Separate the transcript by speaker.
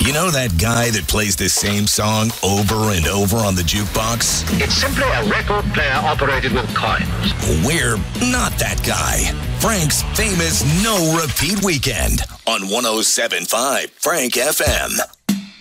Speaker 1: You know that guy that plays the same song over and over on the jukebox?
Speaker 2: It's simply a record player operated with coins.
Speaker 1: We're not that guy. Frank's famous No Repeat Weekend on 107.5 Frank FM.